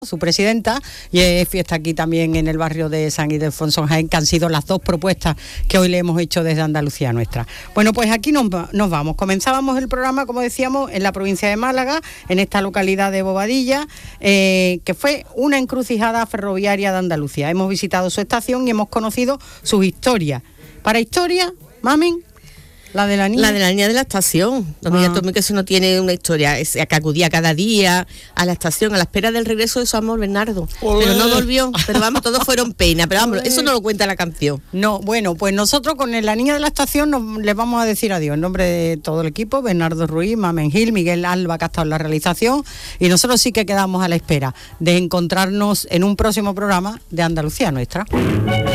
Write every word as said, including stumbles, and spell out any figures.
su presidenta, y es fiesta aquí también en el barrio de San Ildefonso en Jaén, que han sido las dos propuestas que hoy le hemos hecho desde Andalucía Nuestra. Bueno, pues aquí nos, nos vamos. Comenzábamos el programa, como decíamos, en la provincia de Málaga, en esta localidad de Bobadilla, eh, que fue una encrucijada ferroviaria de Andalucía. Hemos visitado su estación y hemos conocido sus historias. Para historia, Mamen, la de la niña. La de la niña de la estación. Dominga ah. Tomé, que eso no tiene una historia. Es que acudía cada día a la estación, a la espera del regreso de su amor Bernardo. Olé. Pero no volvió. Pero vamos, todos fueron pena. Pero vamos, Olé. Eso no lo cuenta la canción. No, bueno, pues nosotros con la niña de la estación nos, les vamos a decir adiós. En nombre de todo el equipo, Bernardo Ruiz, Mamen Gil, Miguel Alba, que ha estado en la realización. Y nosotros sí que quedamos a la espera de encontrarnos en un próximo programa de Andalucía Nuestra.